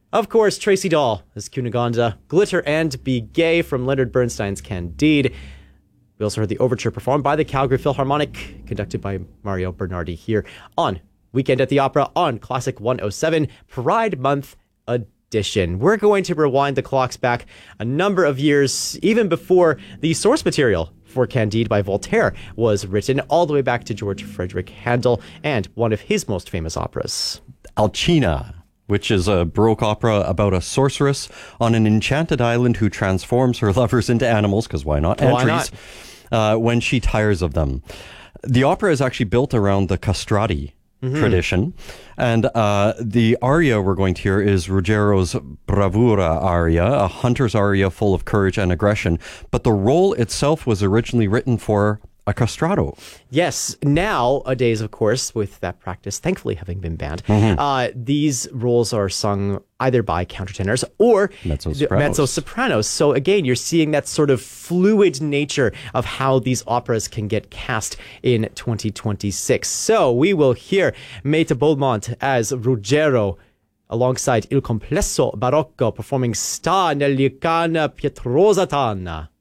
Of course, Tracy Dahl as Cunegonde, Glitter and Be Gay from Leonard Bernstein's Candide. We also heard the overture performed by the Calgary Philharmonic, conducted by Mario Bernardi here on Weekend at the Opera on Classic 107, Pride Month edition. We're going to rewind the clocks back a number of years, even before the source material for Candide by Voltaire was written, all the way back to George Frederick Handel and one of his most famous operas, Alcina, which is a Baroque opera about a sorceress on an enchanted island who transforms her lovers into animals, because why not? Entries, when she tires of them. The opera is actually built around the castrati tradition. And the aria we're going to hear is Ruggiero's Bravura aria, a hunter's aria full of courage and aggression. But the role itself was originally written for a castrato. Yes. Nowadays, of course, with that practice thankfully having been banned, these roles are sung either by countertenors or mezzo-sopranos. So again, you're seeing that sort of fluid nature of how these operas can get cast in 2026. So we will hear Meta Beaumont as Ruggiero alongside Il Complesso Barocco performing Sta nell'Icana Pietrosatana.